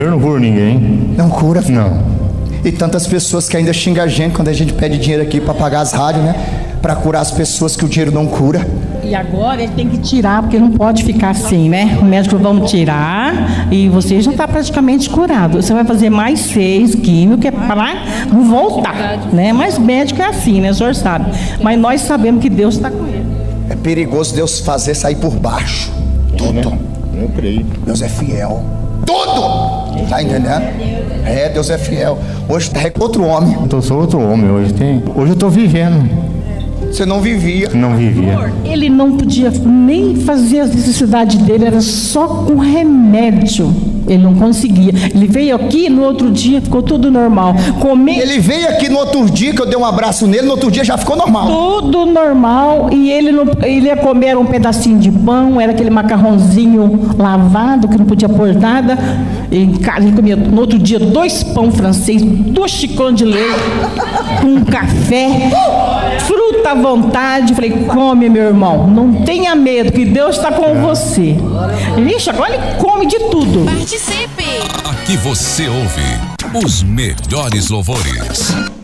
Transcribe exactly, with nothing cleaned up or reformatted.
Eu não curo ninguém. Não cura? Não. E tantas pessoas que ainda xingam a gente quando a gente pede dinheiro aqui para pagar as rádios, né? Para curar as pessoas que o dinheiro não cura. E agora ele tem que tirar, porque não pode ficar assim, né? O médico vamos tirar e você já está praticamente curado. Você vai fazer mais seis químicos, que é para não voltar, né? Mas médico é assim, né? O senhor sabe. Mas nós sabemos que Deus está com ele. É perigoso Deus fazer sair por baixo. Tudo. Eu creio. Deus é fiel. Tudo! Tá entendendo? É, Deus é fiel. Hoje é outro homem. Eu sou outro homem hoje. Tem... Hoje eu tô vivendo. Você não vivia. Não vivia. Ele não podia nem fazer as necessidades dele, era só com remédio. Ele não conseguia. Ele veio aqui, no outro dia ficou tudo normal. Comer... Ele veio aqui no outro dia que eu dei um abraço nele, no outro dia já ficou normal. Tudo normal. E ele, não, ele ia comer um pedacinho de pão, era aquele macarrãozinho lavado, que não podia pôr nada. Em casa ele comia no outro dia dois pão francês, dois xicões de leite, um café, fruta à vontade. Falei, come, meu irmão, não tenha medo, que Deus está com você. Vixe, agora ele come de tudo. Participe! Aqui você ouve os melhores louvores.